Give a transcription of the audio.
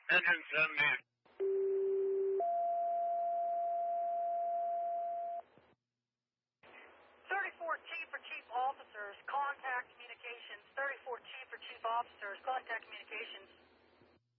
Engine 70. 34T for Chief Officers, contact communications. 34T for Chief Officers, contact communications.